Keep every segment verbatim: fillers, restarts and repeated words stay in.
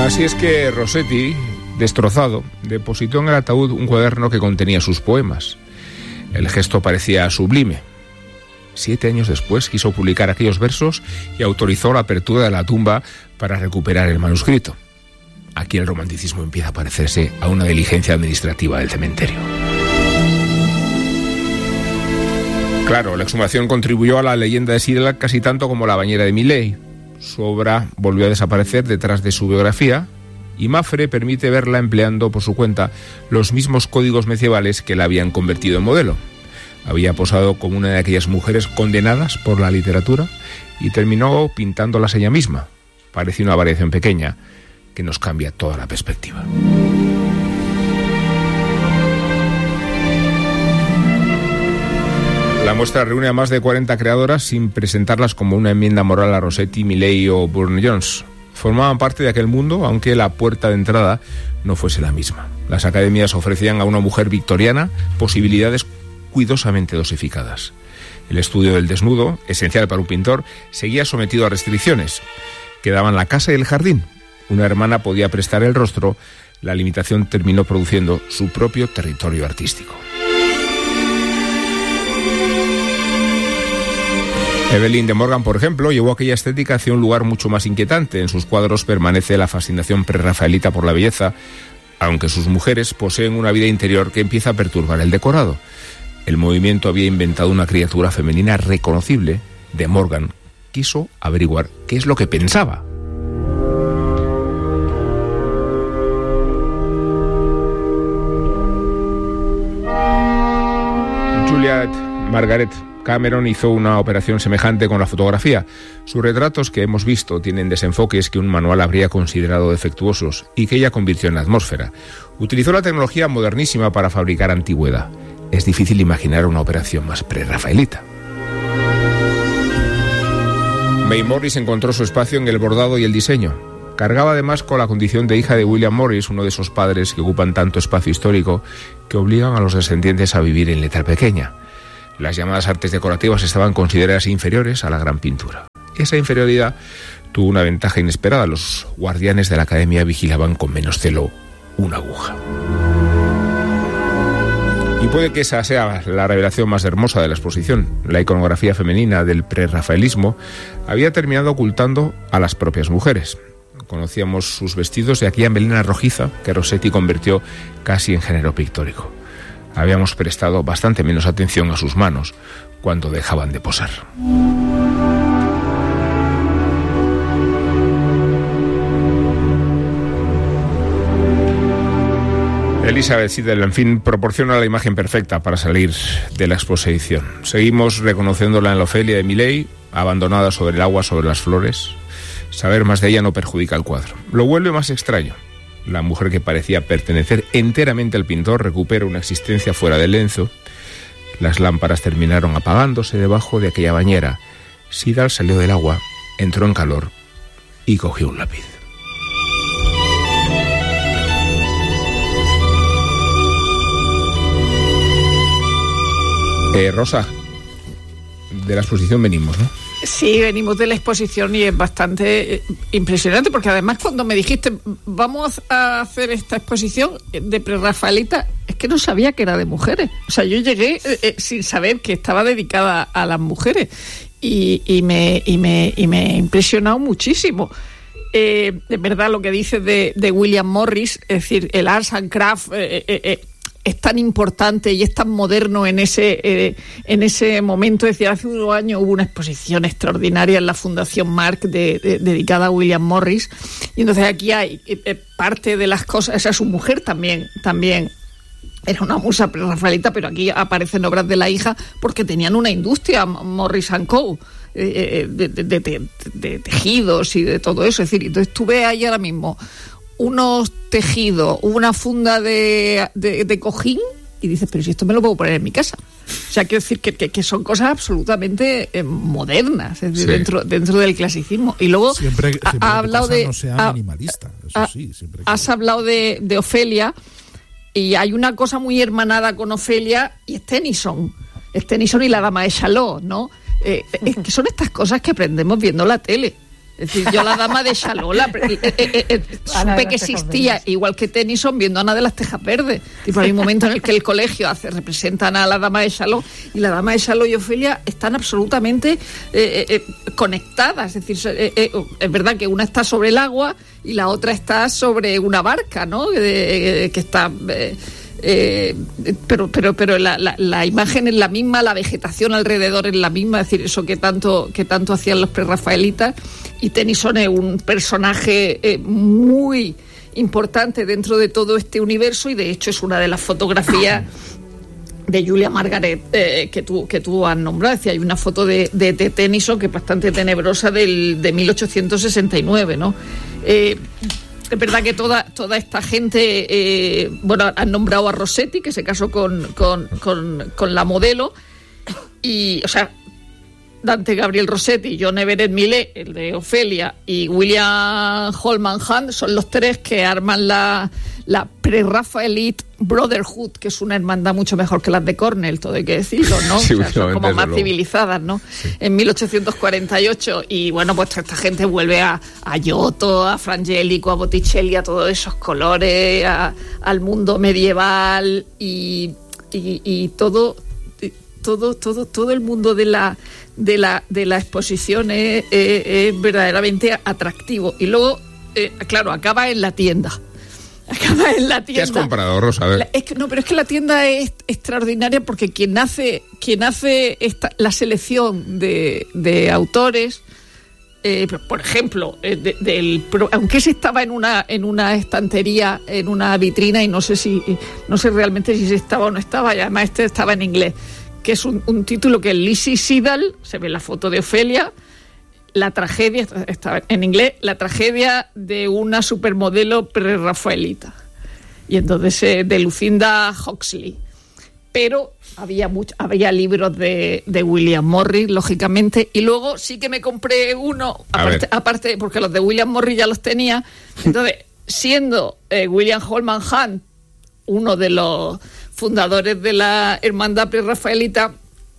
Así es que Rossetti, destrozado, depositó en el ataúd un cuaderno que contenía sus poemas. El gesto parecía sublime. Siete años después quiso publicar aquellos versos y autorizó la apertura de la tumba para recuperar el manuscrito. Aquí el romanticismo empieza a parecerse a una diligencia administrativa del cementerio. Claro, la exhumación contribuyó a la leyenda de Sirel casi tanto como la bañera de Millet. Su obra volvió a desaparecer detrás de su biografía y Mafre permite verla empleando por su cuenta los mismos códigos medievales que la habían convertido en modelo. Había posado como una de aquellas mujeres condenadas por la literatura y terminó pintándolas ella misma. Parece una variación pequeña que nos cambia toda la perspectiva. La muestra reúne a más de cuarenta creadoras sin presentarlas como una enmienda moral a Rossetti, Millet o Burne-Jones. Formaban parte de aquel mundo, aunque la puerta de entrada no fuese la misma. Las academias ofrecían a una mujer victoriana posibilidades cuidadosamente dosificadas. El estudio del desnudo, esencial para un pintor, seguía sometido a restricciones. Quedaban la casa y el jardín. Una hermana podía prestar el rostro. La limitación terminó produciendo su propio territorio artístico. Evelyn de Morgan, por ejemplo, llevó aquella estética hacia un lugar mucho más inquietante. En sus cuadros permanece la fascinación prerrafaelita por la belleza, aunque sus mujeres poseen una vida interior que empieza a perturbar el decorado. El movimiento había inventado una criatura femenina reconocible. De Morgan quiso averiguar qué es lo que pensaba. Juliette Margaret Cameron hizo una operación semejante con la fotografía. Sus retratos que hemos visto tienen desenfoques que un manual habría considerado defectuosos y que ella convirtió en la atmósfera. Utilizó la tecnología modernísima para fabricar antigüedad. Es difícil imaginar una operación más prerrafaelita. May Morris encontró su espacio en el bordado y el diseño. Cargaba además con la condición de hija de William Morris, uno de esos padres que ocupan tanto espacio histórico que obligan a los descendientes a vivir en letra pequeña. Las llamadas artes decorativas estaban consideradas inferiores a la gran pintura. Esa inferioridad tuvo una ventaja inesperada. Los guardianes de la academia vigilaban con menos celo una aguja. Y puede que esa sea la revelación más hermosa de la exposición. La iconografía femenina del prerrafaelismo había terminado ocultando a las propias mujeres. Conocíamos sus vestidos de aquella melena rojiza que Rossetti convirtió casi en género pictórico. Habíamos prestado bastante menos atención a sus manos cuando dejaban de posar. Elizabeth Siddell, en fin, proporciona la imagen perfecta para salir de la exposición. Seguimos reconociéndola en la Ofelia de Millet, abandonada sobre el agua, sobre las flores. Saber más de ella no perjudica el cuadro. Lo vuelve más extraño. La mujer que parecía pertenecer enteramente al pintor recupera una existencia fuera del lienzo. Las lámparas terminaron apagándose debajo de aquella bañera. Siddell salió del agua, entró en calor y cogió un lápiz. Eh, Rosa, de la exposición venimos, ¿no? Sí, venimos de la exposición y es bastante impresionante porque además cuando me dijiste vamos a hacer esta exposición de prerrafaelita, es que no sabía que era de mujeres. O sea, yo llegué eh, sin saber que estaba dedicada a las mujeres y, y, me, y, me, y me ha impresionado muchísimo. Eh, de verdad lo que dices de, de William Morris, es decir, el Arts and Crafts eh, eh, eh, es tan importante y es tan moderno en ese eh, en ese momento. Es decir, hace unos años hubo una exposición extraordinaria en la Fundación Marc de, de, dedicada a William Morris, y entonces aquí hay eh, parte de las cosas. O sea, su mujer también también era una musa prerrafaelita, pero aquí aparecen obras de la hija porque tenían una industria, Morris and Co., eh, de, de, de, de, de tejidos y de todo eso. Es decir, entonces tú ves ahí ahora mismo unos tejidos, una funda de, de, de cojín, y dices, pero si esto me lo puedo poner en mi casa. O sea, quiero decir que, que, que son cosas absolutamente eh, modernas, es decir, sí. dentro, dentro del clasicismo. Y luego siempre, siempre ha, ha hablado de... no sea minimalista, eso ha, sí. Siempre que... Has hablado de, de Ofelia, y hay una cosa muy hermanada con Ofelia, y es Tennyson. Es Tennyson y la dama de Chalot, ¿no? Eh, es que son estas cosas que aprendemos viendo la tele. Es decir, yo la dama de Chalot la, eh, eh, eh, supe que existía, igual que Tennyson, viendo a Ana de las Tejas Verdes. Tipo, hay un momento en el que el colegio hace representan a la dama de Chalot, y la dama de Chalot y Ofelia están absolutamente eh, eh, conectadas. Es decir, eh, eh, es verdad que una está sobre el agua y la otra está sobre una barca, ¿no? Eh, eh, que está... Eh, Eh, pero pero pero la, la, la imagen es la misma, la vegetación alrededor es la misma, es decir, eso que tanto que tanto hacían los prerrafaelitas. Y Tennyson es un personaje eh, muy importante dentro de todo este universo, y de hecho es una de las fotografías de Julia Margaret eh, que tú que tú has nombrado. Es decir, hay una foto de, de, de Tennyson que es bastante tenebrosa, del, de mil ochocientos sesenta y nueve, ¿no? Eh, Es verdad que toda toda esta gente, eh, bueno, han nombrado a Rossetti, que se casó con, con, con, con la modelo, y, o sea, Dante Gabriel Rossetti, John Everett Millet, el de Ofelia, y William Holman Hunt son los tres que arman la, la Pre-Raphaelite Brotherhood, que es una hermandad mucho mejor que las de Cornell, todo hay que decirlo, ¿no? Sí, o sea, son como más luego. civilizadas, ¿no? Sí. En mil ochocientos cuarenta y ocho, y bueno, pues esta gente vuelve a, a Giotto, a Frangélico, a Botticelli, a todos esos colores, a, al mundo medieval, y, y, y todo, todo, todo, todo el mundo de la de la de la exposición es, es, es verdaderamente atractivo. Y luego, eh, claro, acaba en la tienda. Acaba en la tienda. ¿Qué has comprado, Rosa? A ver. La, es que, no, pero es que la tienda es extraordinaria, porque quien hace, quien hace esta, la selección de, de autores, eh, por ejemplo, eh, de, del, aunque ese estaba en una en una estantería, en una vitrina, y no sé si no sé realmente si se estaba o no estaba, y además este estaba en inglés, que es un, un título que es Lizzie Siddal, se ve la foto de Ofelia, la tragedia, está en inglés, la tragedia de una supermodelo prerrafaelita. Y entonces eh, de Lucinda Huxley. Pero había mucho, había libros de, de William Morris, lógicamente, y luego sí que me compré uno, aparte, aparte porque los de William Morris ya los tenía. Entonces, siendo eh, William Holman Hunt uno de los fundadores de la Hermandad Prerrafaelita,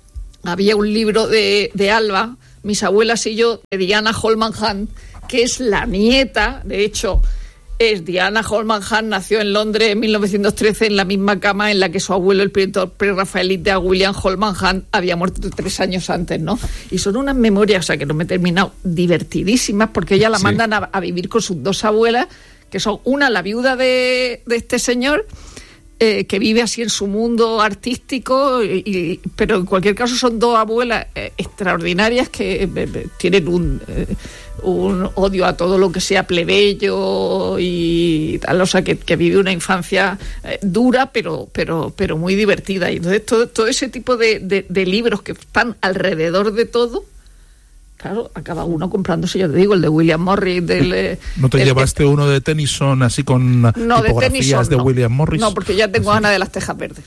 había un libro de, de Alba, Mis abuelas y yo, de Diana Holman Hunt, que es la nieta, de hecho, es Diana Holman Hunt, nació en Londres en mil novecientos trece en la misma cama en la que su abuelo, el pintor prerrafaelita William Holman Hunt, había muerto tres años antes, ¿no? Y son unas memorias, o sea, que no me he terminado, divertidísimas, porque ella la sí. mandan a, a vivir con sus dos abuelas, que son una, la viuda de, de este señor, Eh, que vive así en su mundo artístico, y, y, pero en cualquier caso son dos abuelas eh, extraordinarias que eh, eh, tienen un, eh, un odio a todo lo que sea plebeyo y tal, o sea, que, que vive una infancia eh, dura, pero pero pero muy divertida. Y entonces todo, todo ese tipo de, de, de libros que están alrededor de todo, claro, acaba uno comprándose, yo te digo, el de William Morris. Del, eh, ¿No te el, llevaste el, uno de Tennyson así con no, tipografías de, Tennyson, de no. William Morris? No, porque ya tengo a Ana de las Tejas Verdes.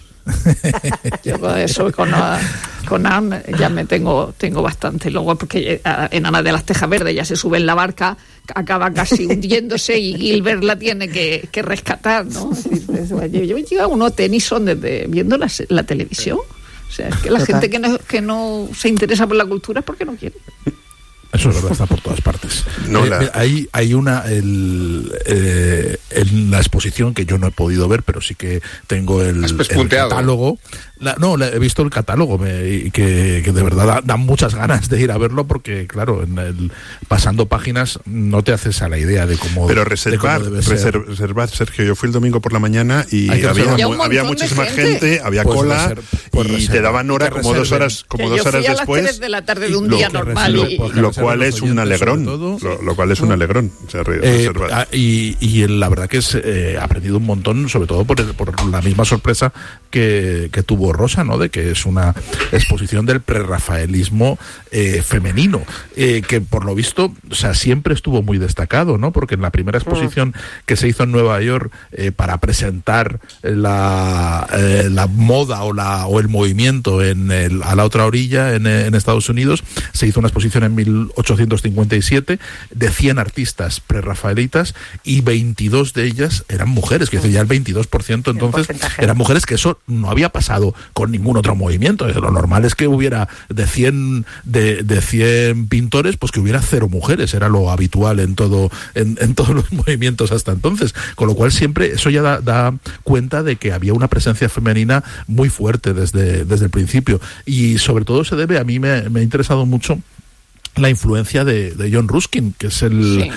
Yo con eso, con, con Anne, ya me tengo tengo bastante. Luego, porque en Ana de las Tejas Verdes ya se sube en la barca, acaba casi hundiéndose y Gilbert la tiene que, que rescatar, ¿no? Yo, yo llevo uno Tennyson desde viendo la, la televisión. O sea, es que la Total. gente que no, que no se interesa por la cultura es porque no quiere. Eso es verdad, está por todas partes. No, eh, la... hay, hay una el, eh, en la exposición que yo no he podido ver, pero sí que tengo el, el catálogo. La, no, la, he visto el catálogo me, y que, que de verdad da, da muchas ganas de ir a verlo, porque claro, en el, pasando páginas no te haces a la idea de cómo. Pero reservar, reservar, reservar, Sergio. Yo fui el domingo por la mañana y había, mu- había muchísima gente, gente había pues cola reserv, pues y reserva, te daban hora como dos horas, como dos horas yo fui después. A las tres de la tarde de un día normal. Lo, y, lo, lo cual es un alegrón. Lo, lo cual es un alegrón. O sea, eh, y, y la verdad que es, eh, he aprendido un montón, sobre todo por, el, por la misma sorpresa que, que tuvo Rosa, ¿no? De que es una exposición del prerrafaelismo eh, femenino, eh, que por lo visto, o sea, siempre estuvo muy destacado, ¿no? Porque en la primera exposición que se hizo en Nueva York eh, para presentar la, eh, la moda o la o el movimiento en el, a la otra orilla, en, en Estados Unidos, se hizo una exposición en mil mil ochocientos cincuenta y siete, de cien artistas prerrafaelitas, y veintidós de ellas eran mujeres, que es decir, ya el veintidós por ciento entonces eran mujeres, que eso no había pasado con ningún otro movimiento. Lo normal es que hubiera de cien, de, de cien pintores, pues que hubiera cero mujeres, era lo habitual en todo en, en todos los movimientos hasta entonces, con lo cual siempre eso ya da, da cuenta de que había una presencia femenina muy fuerte desde, desde el principio, y sobre todo se debe, a mí me, me ha interesado mucho la influencia de, de John Ruskin, que es el, sí.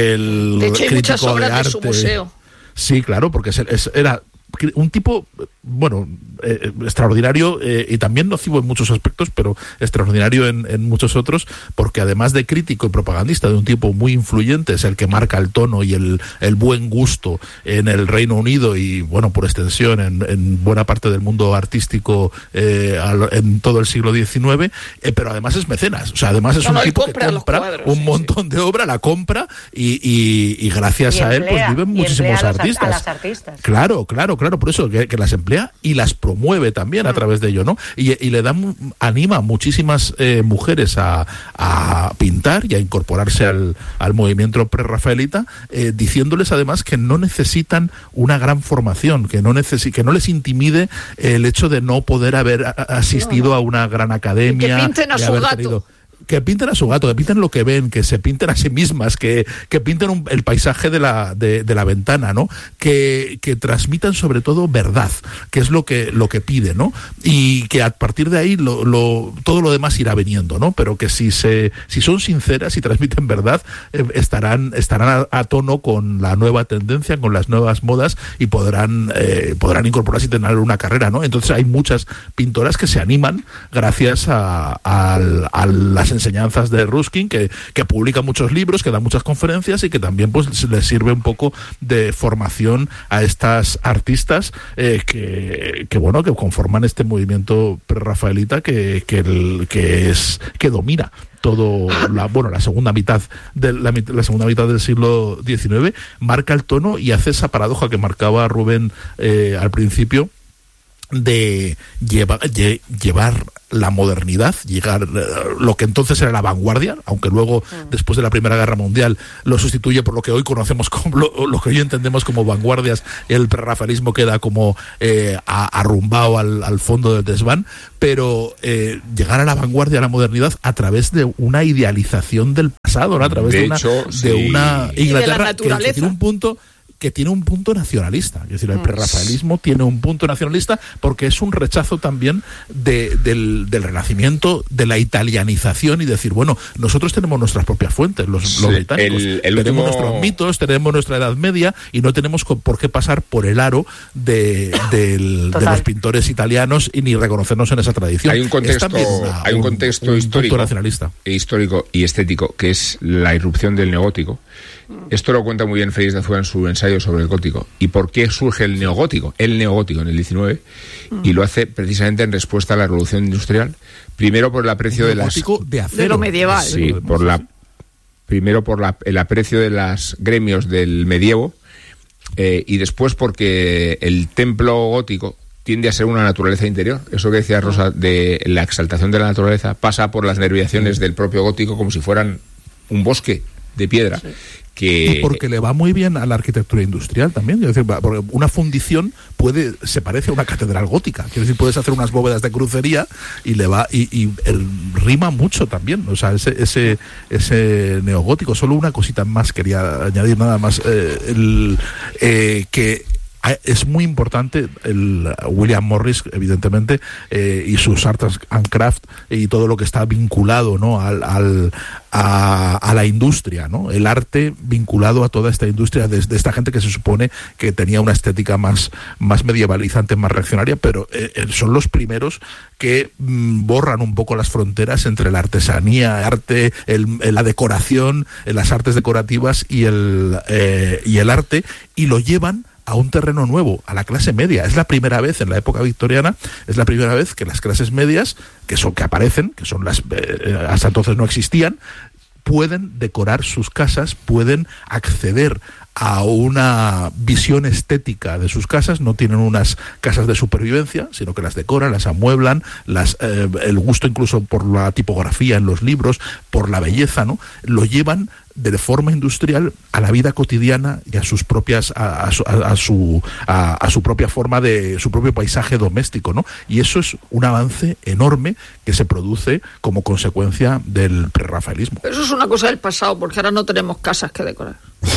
el de hecho, hay crítico muchas obras de arte. De su museo. Sí, claro, porque es, es, era un tipo, bueno, eh, extraordinario eh, y también nocivo en muchos aspectos, pero extraordinario en, en muchos otros, porque además de crítico y propagandista, de un tipo muy influyente, es el que marca el tono y el, el buen gusto en el Reino Unido y, bueno, por extensión, en, en buena parte del mundo artístico eh, al, en todo el siglo diecinueve, eh, pero además es mecenas, o sea, además es no, un no, tipo que compra cuadros, un sí, montón sí. de obra, la compra y, y, y gracias y a emplea, él pues viven muchísimos a artistas. A las artistas. Claro, claro, claro, por eso que, que las emplea y las promueve también a través de ello, ¿no? Y, y le da, anima a muchísimas eh, mujeres a, a pintar y a incorporarse al, al movimiento prerrafaelita, eh, diciéndoles además que no necesitan una gran formación, que no necesi- que no les intimide el hecho de no poder haber asistido a una gran academia. Y que pinten a su gato. Tenido, que pinten a su gato, que pinten lo que ven, que se pinten a sí mismas, que, que pinten un, el paisaje de la, de, de la ventana, ¿no? Que, que transmitan sobre todo verdad, que es lo que, lo que pide, ¿no? Y que a partir de ahí lo, lo, todo lo demás irá viniendo, ¿no? Pero que si se, si son sinceras y transmiten verdad, eh, estarán, estarán a, a tono con la nueva tendencia, con las nuevas modas y podrán, eh, podrán incorporarse y tener una carrera, ¿no? Entonces hay muchas pintoras que se animan gracias a, a, a las enseñanzas de Ruskin, que, que publica muchos libros, que da muchas conferencias y que también pues les sirve un poco de formación a estas artistas eh, que, que bueno que conforman este movimiento prerrafaelita que, que, el, que es que domina todo la bueno la segunda mitad de la, la segunda mitad del siglo diecinueve, marca el tono y hace esa paradoja que marcaba Rubén eh, al principio, de lleva, lle, llevar la modernidad, llegar uh, lo que entonces era la vanguardia, aunque luego mm. después de la Primera Guerra Mundial lo sustituye por lo que hoy conocemos como lo, lo que hoy entendemos como vanguardias, el prerrafaelismo queda como eh, a, arrumbado al, al fondo del desván, pero eh, llegar a la vanguardia, a la modernidad a través de una idealización del pasado, ¿no? A través de, de, hecho, una, sí. de una Inglaterra que, que tiene un punto que tiene un punto nacionalista, es decir, el prerrafaelismo tiene un punto nacionalista porque es un rechazo también de, del, del Renacimiento, de la italianización y decir, bueno, nosotros tenemos nuestras propias fuentes, los, sí, los británicos, el, el tenemos último... nuestros mitos, tenemos nuestra Edad Media y no tenemos por qué pasar por el aro de, del, de los pintores italianos y ni reconocernos en esa tradición. Hay un contexto, una, hay un, un contexto un histórico, nacionalista. histórico y estético que es la irrupción del neogótico. Esto lo cuenta muy bien Félix de Azúa en su ensayo sobre el gótico. ¿Y por qué surge el neogótico? El neogótico en el diecinueve, mm. y lo hace precisamente en respuesta a la revolución industrial. Primero por el aprecio de las... de acero. De lo medieval. Sí, por la, primero por la, el aprecio de los gremios del medievo, eh, y después porque el templo gótico tiende a ser una naturaleza interior. Eso que decía Rosa de la exaltación de la naturaleza pasa por las nerviaciones del propio gótico como si fueran un bosque de piedra. Sí. Que... Y porque le va muy bien a la arquitectura industrial también. Es decir, porque una fundición puede se parece a una catedral gótica. Quiero decir, puedes hacer unas bóvedas de crucería y le va y, y el, rima mucho también. O sea, ese ese ese neogótico. Solo una cosita más quería añadir, nada más, eh, el, eh, que es muy importante el William Morris, evidentemente, eh, y sus Arts and Craft y todo lo que está vinculado, ¿no? al, al a, a la industria, ¿no? El arte vinculado a toda esta industria de, de esta gente que se supone que tenía una estética más, más medievalizante, más reaccionaria, pero eh, son los primeros que mm, borran un poco las fronteras entre la artesanía, arte, el, la decoración, las artes decorativas y el, eh, y el arte, y lo llevan a un terreno nuevo, a la clase media. Es la primera vez en la época victoriana, es la primera vez que las clases medias, que son que aparecen, que son las eh, hasta entonces no existían, pueden decorar sus casas, pueden acceder a una visión estética de sus casas, no tienen unas casas de supervivencia, sino que las decoran, las amueblan, las eh, el gusto incluso por la tipografía en los libros, por la belleza, ¿no? Lo llevan de forma industrial a la vida cotidiana y a sus propias a, a, su, a, a su a, a su propia forma de su propio paisaje doméstico, ¿no? Y eso es un avance enorme que se produce como consecuencia del prerrafaelismo. Pero eso es una cosa del pasado, porque ahora no tenemos casas que decorar.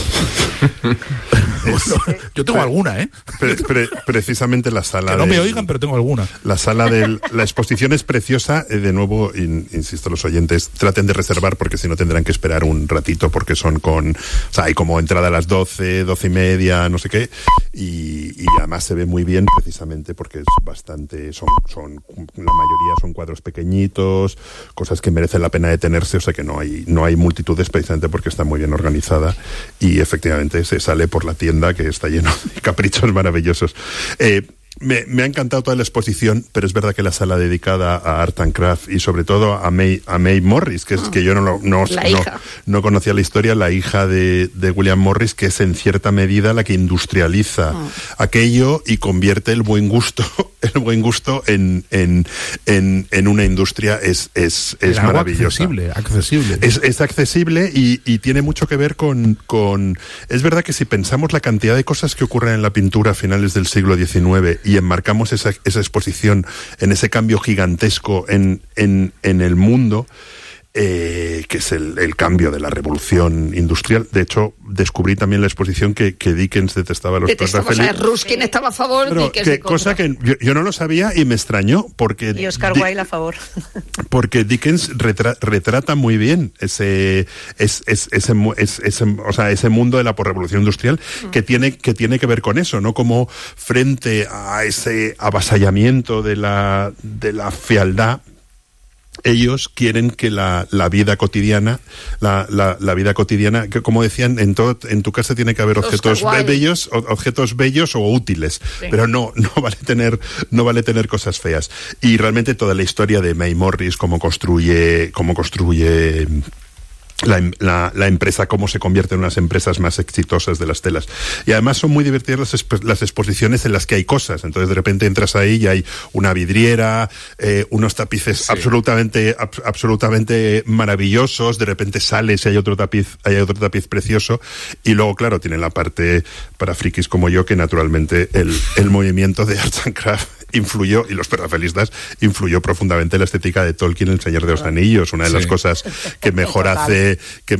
Bueno, yo tengo alguna, ¿eh? Pre, pre, precisamente la sala. Que no de, me oigan, pero tengo alguna. La sala de la exposición es preciosa. Eh, de nuevo, in, insisto, los oyentes traten de reservar porque si no tendrán que esperar un ratito porque son con, o sea, hay como entrada a las doce, doce y media, no sé qué, y, y además se ve muy bien precisamente porque es bastante, son, son la mayoría son cuadros pequeñitos, cosas que merecen la pena detenerse, o sea que no hay, no hay multitudes precisamente porque está muy bien organizada y efectivamente se sale por la tienda que está lleno de caprichos maravillosos. Eh, Me, me ha encantado toda la exposición, pero es verdad que la sala dedicada a Art and Craft y sobre todo a May, a May Morris, que es oh, que yo no, no, no, no conocía la historia, la hija de, de William Morris, que es en cierta medida la que industrializa oh. aquello y convierte el buen gusto, el buen gusto en, en, en, en una industria es, es, es maravillosa. Accesible, accesible. Es, es accesible y, y tiene mucho que ver con, con, es verdad que si pensamos la cantidad de cosas que ocurren en la pintura a finales del siglo diecinueve y enmarcamos esa, esa exposición en ese cambio gigantesco en, en, en el mundo, eh, que es el, el cambio de la revolución industrial. De hecho, descubrí también la exposición que, que Dickens detestaba a los prerrafaelistas. O sea, Ruskin estaba a favor, pero Dickens que, cosa que yo, yo no lo sabía y me extrañó porque y Oscar Wilde a favor. Porque Dickens retra, retrata muy bien ese es, es, ese, es, ese, o sea, ese mundo de la posrevolución industrial mm. que tiene que tiene que ver con eso, ¿no? Como frente a ese avasallamiento de la de la fealdad, ellos quieren que la, la vida cotidiana, la, la, la vida cotidiana, que como decían, en todo, en tu casa tiene que haber objetos bellos, objetos bellos o útiles, sí. pero no, no vale tener, no vale tener cosas feas. Y realmente toda la historia de May Morris, cómo construye, cómo construye La, la, la empresa, cómo se convierte en unas empresas más exitosas de las telas. Y además son muy divertidas las, exp las exposiciones en las que hay cosas. Entonces de repente entras ahí y hay una vidriera, eh, unos tapices sí. absolutamente ab absolutamente maravillosos. De repente sales y hay otro tapiz, hay otro tapiz precioso. Y luego, claro, tienen la parte para frikis como yo, que naturalmente el, el movimiento de Arts and Craft influyó, y los prerrafaelistas, influyó profundamente la estética de Tolkien, El Señor de los Anillos. Una de sí. las cosas que mejor hace que,